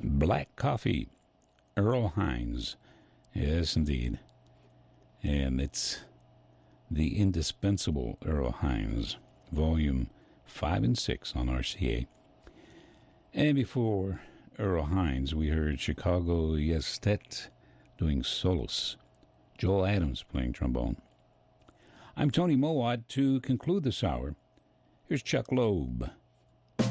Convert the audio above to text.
Black Coffee, Earl Hines. Yes, indeed. And it's the indispensable Earl Hines, volume 5 and 6 on RCA. And before Earl Hines, we heard Chicago Yestet doing solos, Joel Adams playing trombone. I'm Tony Mowat. To conclude this hour, here's Chuck Loeb